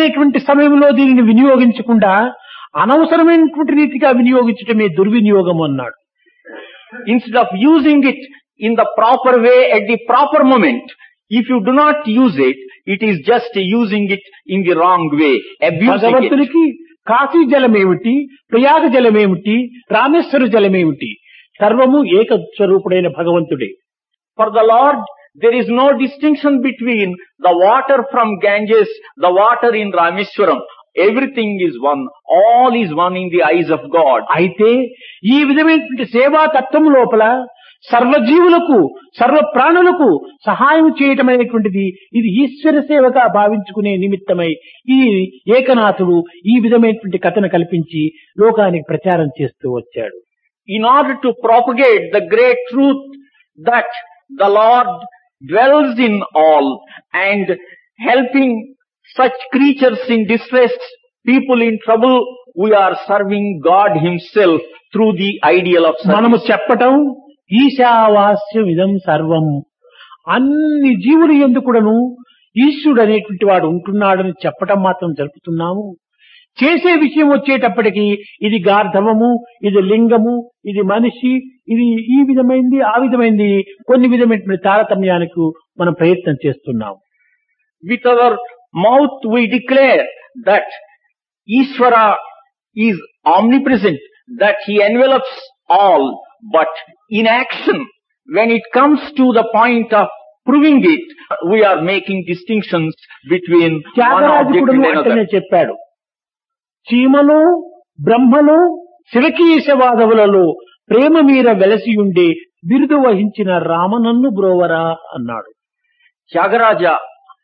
కావలసినటువంటి సమయంలో దీనిని వినియోగించకుండా అనవసరమైనటువంటి రీతిగా వినియోగించటమే దుర్వినియోగం అన్నాడు. Instead of using it in the proper way at the proper moment, if you do not use it, it is just using it in the wrong way, abusing it. భగవంతునికి కాశీ జలమేమిటి, ప్రయాగ జలమేమిటి, రామేశ్వర జలమేమిటి, సర్వము ఏక స్వరూపుడైన భగవంతుడే. For the Lord, there is no distinction between the water from Ganges, the water in Rameswaram. Everything is one. All is one in the eyes of God. అయితే ఈ విధమైనటువంటి సేవా తత్వం లోపల సర్వజీవులకు సర్వ ప్రాణులకు సహాయం చేయటం అనేటువంటిది ఇది ఈశ్వర సేవగా భావించుకునే నిమిత్తమై ఈ ఏకనాథుడు ఈ విధమైనటువంటి కథను కల్పించి లోకానికి ప్రచారం చేస్తూ వచ్చాడు. In order to propagate the great truth that the Lord dwells in all and helping such creatures in distress, people in trouble, we are serving God Himself through the ideal of మనము service. చెప్పటం ఈశావాస్యం ఇదం సర్వం, అన్ని జీవులు ఎందుకుడను ఈశ్వరుడు అనేటువంటి వాడు ఉంటున్నాడని చెప్పటం మాత్రం జరుపుతున్నాము. చేసే విషయం వచ్చేటప్పటికి ఇది గార్ధవము, ఇది లింగము, ఇది మనిషి, ఇది ఈ విధమైంది ఆ విధమైంది కొన్ని విధమైన తారతమ్యానికి మనం ప్రయత్నం చేస్తున్నాం. With our mouth we declare that Ishvara is omnipresent, that He envelops all, but in action, when it comes to the point of proving it, we are making distinctions between one object త్యాగరాజుకుడు and అంటనే another. చెప్పాడు, చీమలో బ్రహ్మలో శివకీశవాదవులలో ప్రేమ మీర వెలసియుండే బిరుదు వహించిన రామనన్ను బ్రోవరా అన్నాడు. Tyagaraja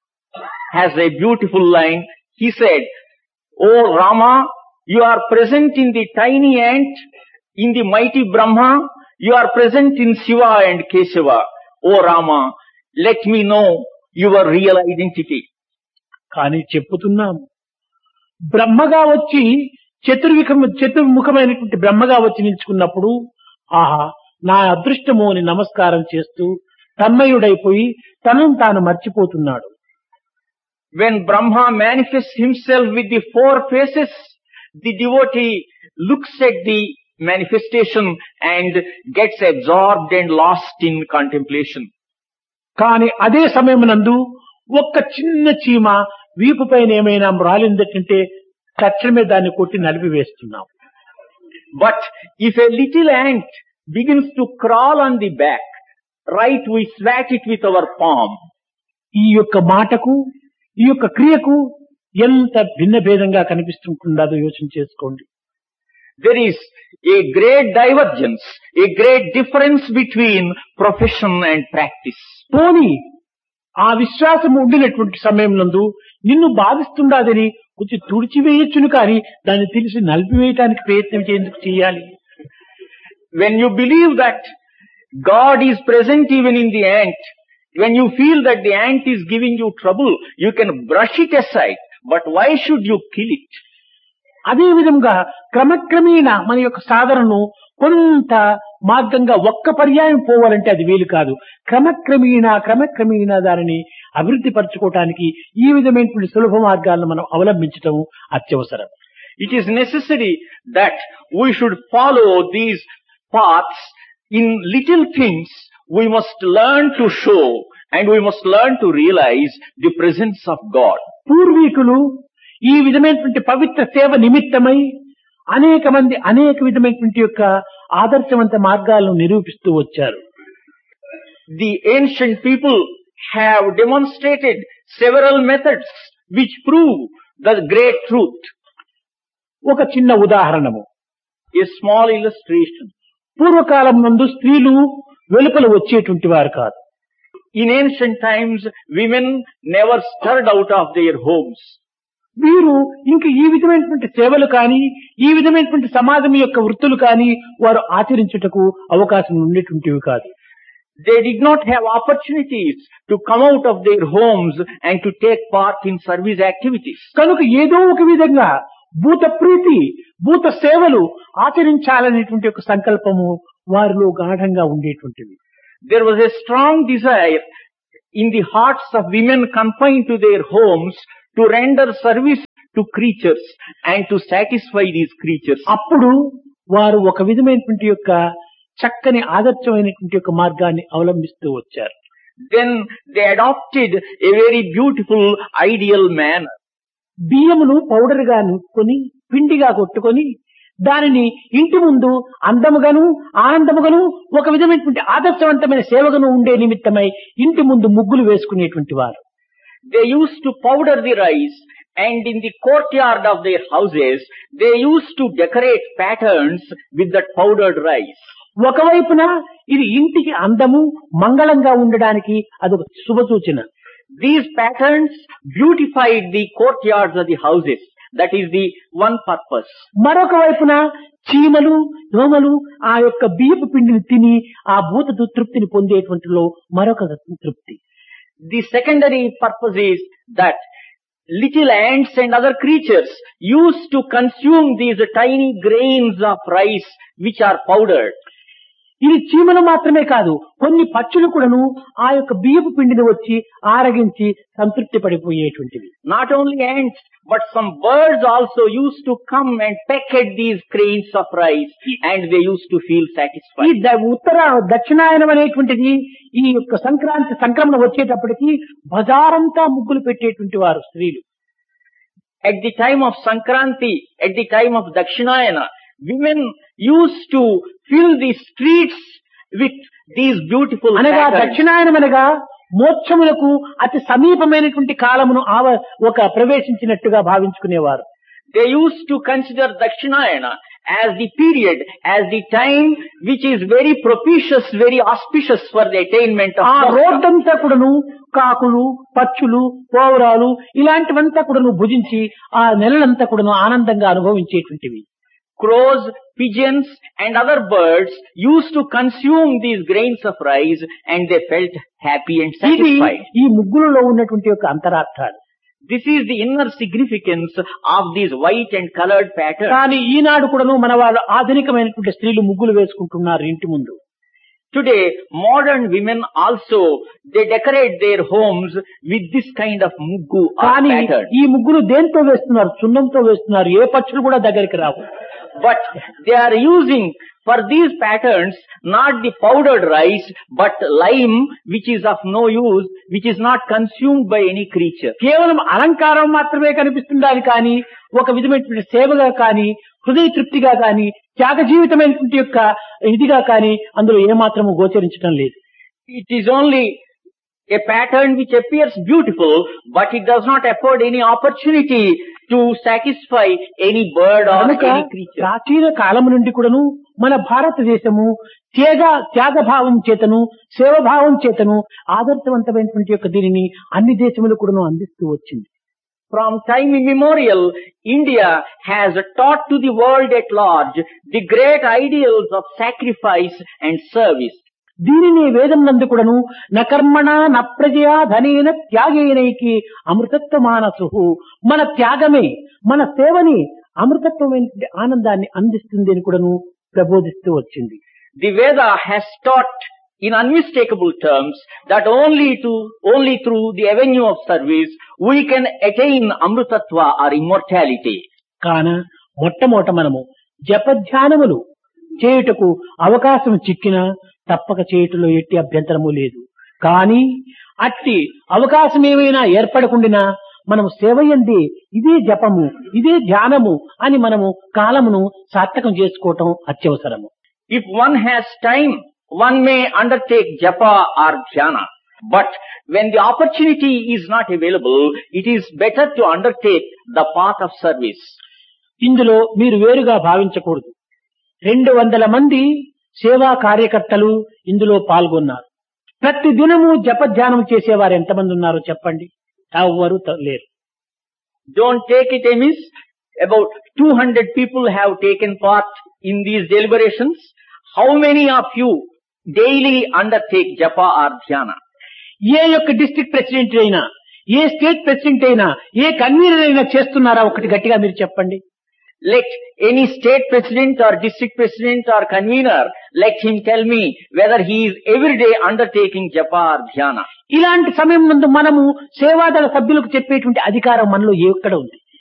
has a beautiful line. He said, "O Rama, you are present in the tiny ant, in the mighty Brahma, you are present in Shiva and Keshava. O Rama, let me know your real identity." కానీ చెప్పుతున్నాము, బ్రహ్మగా వచ్చి చతుర్ముఖమైనటువంటి బ్రహ్మగా వచ్చి నిలుచుకున్నప్పుడు ఆహా నా అదృష్టము అని నమస్కారం చేస్తూ తన్మయుడైపోయి తనను తాను మర్చిపోతున్నాడు. When Brahma manifests himself with the four faces, the devotee looks at the manifestation and gets absorbed and lost in contemplation. కానీ అదే సమయమునందు ఒక్క చిన్న చీమ వీపు పైన ఏమైనా రాలిందంటే తక్షణమే దాన్ని కొట్టి నలిపివేస్తున్నాం. But if a little ant begins to crawl on the back, right, we swat it with our palm. ఈ యొక్క మాటకు ఈ యొక్క క్రియకు ఎంత భిన్న భేదంగా కనిపిస్తుంటుందో యోచన చేసుకోండి. There is a great divergence, a great difference between profession and practice. పోనీ ఆ విశ్వాసం ఉండినటువంటి సమయంలో నిన్ను బాధిస్తుండదని కొంచెం తుడిచివేయచ్చును, కానీ దాన్ని తెలిసి నలిపివేయటానికి ప్రయత్నం ఎందుకు చేయాలి? When you believe that God is present even in the ant, when you feel that the ant is giving you trouble, you can brush it aside. But why should you kill it? అదే విధంగా క్రమక్రమేణా మన యొక్క సాధనను కొంత మార్గంగా ఒక్క పర్యాయం పోవాలంటే అది వీలు కాదు. క్రమక్రమేణా దానిని అభివృద్ధి పరచుకోవటానికి ఈ విధమైనటువంటి సులభ మార్గాలను మనం అవలంబించటం అత్యవసరం. It is necessary that we should follow these paths. In little things we must learn to show and we must learn to realize the presence of God. పూర్వీకులు ఈ విధమైనటువంటి పవిత్ర సేవ నిమిత్తమై అనేక మంది అనేక విధమైనటువంటి యొక్క ఆదర్శవంత మార్గాలను నిరూపిస్తూ వచ్చారు. The ancient people have demonstrated several methods which prove the great truth. ఒక చిన్న ఉదాహరణము, A small illustration. పూర్వకాలం నందు స్త్రీలు వెలుపల వచ్చేటువంటి వారు కాదు. In ancient times, women never stirred out of their homes. వీరు ఇంక ఈ విధమైనటువంటి సేవలు కానీ ఈ విధమైనటువంటి సమాజం యొక్క వృత్తులు కానీ వారు ఆచరించుటకు అవకాశం ఉండేటువంటివి కాదు. They did not have opportunities to come out of their homes and to take part in service activities. కనుక ఏదో ఒక విధంగా భూత ప్రీతి భూత సేవలు ఆచరించాలనేటువంటి ఒక సంకల్పము వారిలో గాఢంగా ఉండేటువంటివి. There was a strong desire in the hearts of women confined to their homes to render service to creatures and to satisfy these creatures. అప్పుడు వారు ఒక విధమైనటువంటి యొక్క చక్కని ఆదర్శమైనటువంటి యొక్క మార్గాన్ని అవలంబిస్తూ వచ్చారు. Then they adopted a very beautiful ideal manner. బియ్యమును powder గా నూపుకొని పిండిగా కొట్టుకొని దానిని ఇంటి ముందు అందముగాను ఆనందముగాను ఒక విధమైనటువంటి ఆదర్శవంతమైన సేవగాను ఉండే నిమిత్తమై ఇంటి ముందు ముగ్గులు వేసుకునేటువంటి వారు. They used to powder the rice, and in the courtyard of their houses they used to decorate patterns with that powdered rice. ఒకవైపున ఇది ఇంటికి అందము మంగళంగా ఉండడానికి అదొక శుభ సూచన. These patterns beautified the courtyards of the houses. That is the one purpose. మరొక వైపున చీమలు దోమలు ఆ యొక్క బియ్యపు పిండిని తిని ఆ భూత తృప్తిని పొందేటువంటిలో మరొక తృప్తి. The secondary purpose is that little ants and other creatures used to consume these tiny grains of rice which are powdered. ఇది చీమలు మాత్రమే కాదు, కొన్ని పక్షులు కూడాను ఆ యొక్క బియ్యపు పిండిని వచ్చి ఆరగించి సంతృప్తి పడిపోయేటువంటివి. Not only ants, but some birds also used to come and peck at these grains of rice, and they used to feel ఈ satisfied. ఉత్తర దక్షిణాయనం అనేటువంటిది ఈ యొక్క సంక్రమణ వచ్చేటప్పటికి బజారంతా ముగ్గులు పెట్టేటువంటి వారు స్త్రీలు. At the time of Sankranti, at the time of Dakshinayana, women used to fill the streets with these beautiful అనగా patterns. దక్షిణాయనం అనగా మోక్షములకు అతి సమీపమైనటువంటి కాలమును ఒక ప్రవేశించినట్టుగా భావించుకునేవారు. They used to consider Dakshinayana as the period, as the time which is very propitious, very auspicious for the attainment of ఆ moksha. రోడ్డంతా కూడాను కాకులు పక్షులు పౌరాలు ఇలాంటివంతా కూడాను భుజించి ఆ నెలలంతా కూడాను ఆనందంగా అనుభవించేటువంటివి. Crows, pigeons and other birds used to consume these grains of rice, and they felt happy and ఇది satisfied. ఈ ముగ్గులలో ఉన్నటువంటి యొక్క అంతరార్థాలు. This is the inner significance of these white and colored patterns. కానీ ఈనాడు కూడాను మన వాళ్ళు ఆధునికమైనటువంటి స్త్రీలు ముగ్గులు వేసుకుంటున్నారు ఇంటి ముందు. Today, modern women also, they decorate their homes with this kind of muggu or కానీ pattern. ఈ ముగ్గులు దేంతో వేస్తున్నారు? సున్నంతో వేస్తున్నారు. ఏ పక్షులు కూడా దగ్గరికి రావు. But they are using for these patterns not the powdered rice, but lime, which is of no use, which is not consumed by any creature. కేవలం అలంకారం మాత్రమే కనిపిస్తుండాలి కానీ ఒక విధమైనటువంటి సేవగా కానీ హృదయ తృప్తిగా కానీ త్యాగ జీవితమైనటువంటి యొక్క ఇదిగా కానీ అందులో ఏమాత్రము గోచరించడం లేదు. It is only a pattern which appears beautiful, but it does not afford any opportunity to satisfy any bird or కనుక any creature. ప్రాచీన కాలము నుండి కూడాను మన భారతదేశము త్యాగభావం చేతను సేవభావం చేతను ఆదర్శవంతమైనటువంటి యొక్క దీనిని అన్ని దేశములు కూడాను అందిస్తూ వచ్చింది. From time immemorial, India has taught to the world at large the great ideals of sacrifice and service. దీనిని వేదం నందు కూడాను న కర్మణ న ప్రజయా ధనేన త్యాగేనైకి అమృతత్వ మానసు, మన త్యాగమే మన సేవని అమృతత్వమైన ఆనందాన్ని అందిస్తుంది అని కూడాను ప్రబోధిస్తూ వచ్చింది. The Veda has taught in unmistakable terms that only through the avenue of service we can attain amrutatva or immortality. కాన మొట్టమొదట మనము జపధ్యానములు చేయుటకు అవకాశం చిక్కినా తప్పక చేయుటలో ఎట్టి అభ్యంతరము లేదు. కానీ అట్టి అవకాశం ఏమైనా ఏర్పడకుండా మనము సేవయంది ఇదే జపము ఇదే ధ్యానము అని మనము కాలమును సార్థకం చేసుకోవటం అత్యవసరము. If one has time, one may undertake japa or dhyana. But when the opportunity is not available, it is better to undertake the path of service. ఇందులో మీరు వేరుగా భావించకూడదు. 200 మంది సేవా కార్యకర్తలు ఇందులో పాల్గొన్నారు. ప్రతి దినము జపధ్యానం చేసేవారు ఎంతమంది ఉన్నారో చెప్పండి? ఎవ్వరూ లేరు. Don't take it amiss. About 200 people have taken part in these deliberations. How many of you daily undertake japa or dhyana? ఏ యొక్క డిస్ట్రిక్ట్ ప్రెసిడెంట్ అయినా ఏ స్టేట్ ప్రెసిడెంట్ అయినా ఏ కన్వీనర్ అయినా చేస్తున్నారా? ఒకటి గట్టిగా మీరు చెప్పండి. Let any state president or district president or convener, let him tell me whether he is every day undertaking japa or dhyana. ఇలాంటి సమయం నందు మనము సేవాదళ సభ్యులకు చెప్పేటువంటి అధికారం మనలో ఎక్కడ ఉంది?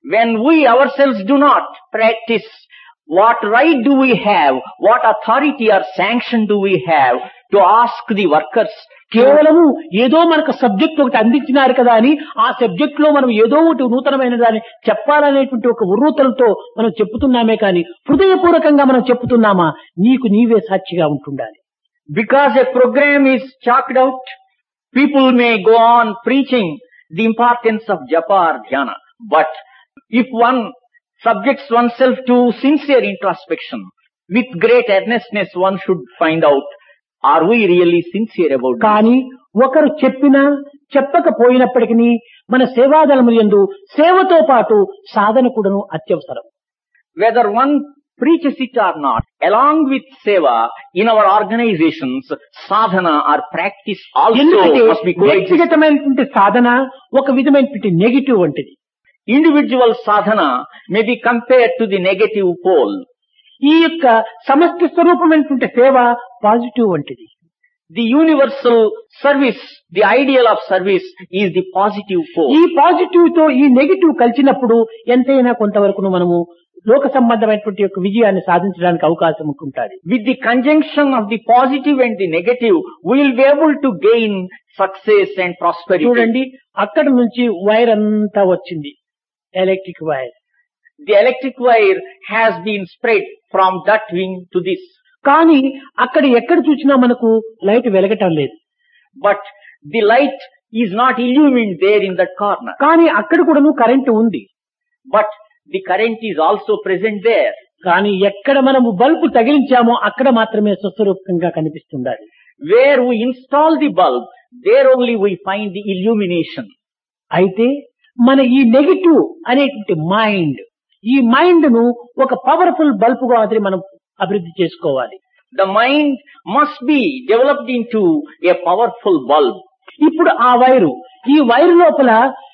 when we ourselves do not practice, what right do we have, what authority or sanction do we have to ask the workers? కేవలము ఏదో మనకు సబ్జెక్ట్ ఒకటి అందించినారు కదా అని ఆ సబ్జెక్ట్ లో మనం ఏదో ఒకటి నూతనమైన దాన్ని చెప్పాలనేటువంటి ఒక ఉర్రూతలతో మనం చెప్పుతున్నామే కానీ హృదయపూర్వకంగా మనం చెప్పుతున్నామా నీకు నీవే సాక్షిగా ఉంటుండాలి. Because a program is chalked out, people may go on preaching the importance of japa or dhyana. But if one subjects oneself to sincere introspection, with great earnestness one should find out, are we really sincere about this? కానీ ఒకరు చెప్పినా చెప్పకపోయినప్పటికీ మన సేవాదళముల యందు సేవతో పాటు సాధన కూడాను అత్యవసరం. Whether one preaches it or not, along with seva, in our organizations, sadhana or practice also ఎందుకంటే must be coexist. వ్యక్తిగతమైనటువంటి సాధన ఒక విధమైనటువంటి నెగిటివ్ వంటిది. Individual sadhana may be compared to the negative pole. ఈ యొక్క సమష్టి స్వరూపమైనటువంటి సేవ పాజిటివ్ వంటిది. The universal service, the ideal of service is the positive pole. ఈ పాజిటివ్ తో ఈ నెగిటివ్ కలిసినప్పుడు ఎంతైనా కొంతవరకు మనము లోక సంబంధమైనటువంటి యొక్క విజయాన్ని సాధించడానికి అవకాశం ఉంటుంటుంది. With the conjunction of the positive and the negative, we will be able to gain success and prosperity. చూడండి, అక్కడ నుంచి వైర్ అంతా వచ్చింది, electric wire. The electric wire has been spread from that wing to this. కానీ అక్కడ ఎక్కడ చూసినా మనకు లైట్ వెలగటం లేదు. But the light is not illumined there in that corner. కానీ అక్కడ కూడాను కరెంటు ఉంది. But the current is also present there. కానీ ఎక్కడ మనము బల్బు తగిలించామో అక్కడ మాత్రమే స్వస్వరూపంగా కనిపిస్తుండాలి. Where we install the bulb, there only we find the illumination. అయితే మన ఈ నెగిటివ్ అనేటువంటి మైండ్, ఈ మైండ్ ను ఒక పవర్ఫుల్ బల్బ్ గా మాదిరి మనం అభివృద్ధి చేసుకోవాలి. The mind must be developed into a powerful bulb. ఇప్పుడు ఆ వైరు, ఈ వైరు లోపల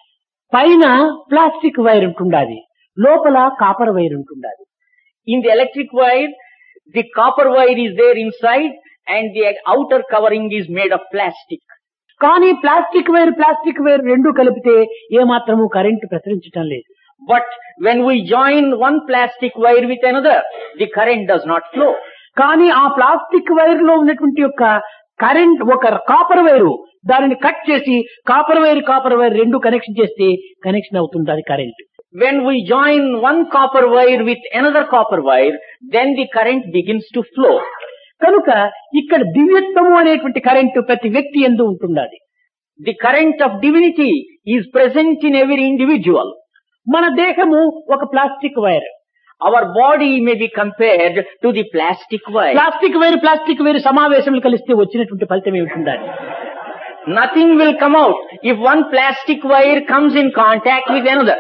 పైన ప్లాస్టిక్ వైర్ ఉంటుండాలి, లోపల కాపర్ వైర్ ఉంటుండాలి. In the electric wire, the copper wire is there inside and the outer covering is made of plastic. కానీ plastic wire రెండు కలిపితే ఏమాత్రము కరెంటు ప్రసరించటం లేదు. But when we join one plastic wire with another, the current does not flow. కానీ ఆ plastic wire లో ఉన్నటువంటి యొక్క కరెంట్ ఒక కాపర్ వైరు, దానిని కట్ చేసి కాపర్ వైర్ రెండు కనెక్షన్ చేస్తే కనెక్షన్ అవుతుంది అది current. When we join one copper wire with another copper wire, then the current begins to flow. కనుక ఇక్కడ దివ్యత్వము అనేటువంటి కరెంటు ప్రతి వ్యక్తి యందు ఉంటుండాలి. The current of divinity is present in every individual. మన దేహము ఒక plastic wire. Our body may be compared to the plastic wire. Plastic wire సమావేశములు కలిస్తే వచ్చినటువంటి ఫలితం ఏమిటి? Nothing will come out if one plastic wire comes in contact with another.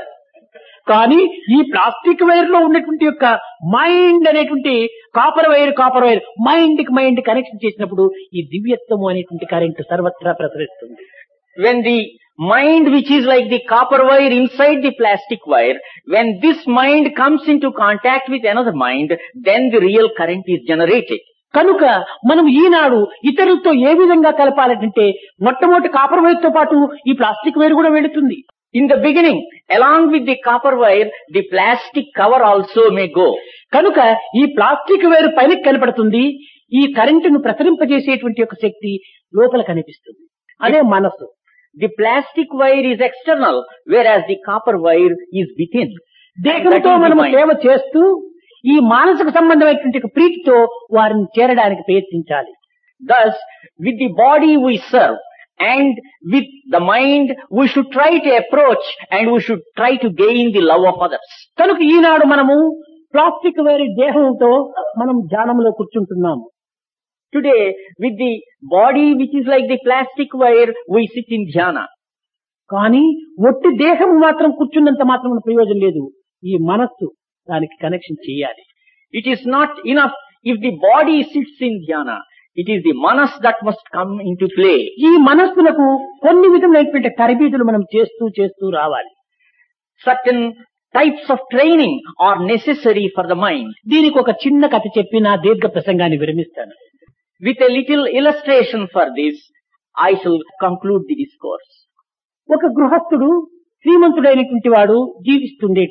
కానీ ఈ plastic wire లో ఉన్నటువంటి యొక్క మైండ్ అనేటువంటి కాపర్ వైర్ మైండ్ కనెక్షన్ చేసినప్పుడు ఈ దివ్యత్వము అనేటువంటి కరెంటు సర్వత్రా ప్రసరిస్తుంది. When the mind, which is like the copper wire inside the plastic wire, when this mind comes into contact with another mind, then the real current is generated. కనుక మనం ఈనాడు ఇతరులతో ఏ విధంగా కలపాలంటే మొట్టమొదటి copper wire తో పాటు ఈ plastic wire కూడా వెళుతుంది. In the beginning, along with the copper wire, the plastic cover also may go. కనుక ఈ ప్లాస్టిక్ వైర్ పైన కనపడుతుంది, ఈ కరెంటును ప్రసరింపజేసేటువంటి యొక్క శక్తి లోపల కనిపిస్తుంది, అదే మనసు. The plastic wire is external, whereas the copper wire is within. దేహంతో మనము సేవ చేస్తూ ఈ మానసిక సంబంధమైనటువంటి ప్రీతితో వారిని చేరడానికి ప్రయత్నించాలి. Thus, with the body we serve, and with the mind we should try to approach and we should try to gain the love of others. కనుక ఈనాడు మనము ప్లాస్టిక్ వైర్ దేహంతో మనం ధ్యానంలో కూర్చుంటున్నాము. Today, with the body which is like the plastic wire, we sit in dhyana. కానీ ఒట్టి దేహం మాత్రం కూర్చున్నంత మాత్రం ప్రయోజనం లేదు, ఈ మనస్సు దానికి కనెక్షన్ చేయాలి. It is not enough if the body sits in dhyana. It is the manas that must come into play. ఈ మనస్సులకు కొన్ని విధమైనటువంటి తరబీదులు మనం చేస్తూ రావాలి. Certain types of training are necessary for the mind. దీనికి ఒక చిన్న కథ చెప్పి నా దీర్ఘ ప్రసంగాన్ని విరమిస్తాను. With a little illustration for this, I shall conclude the discourse. ఒక గృహస్థుడు శ్రీమంతుడైనటువంటి వాడు జీవిస్తుండే